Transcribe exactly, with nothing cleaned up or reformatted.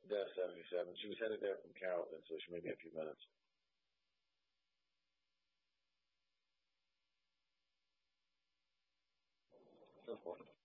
Yeah, seventy-seven. She was headed there from Carrollton, so she may be a few minutes. Of course.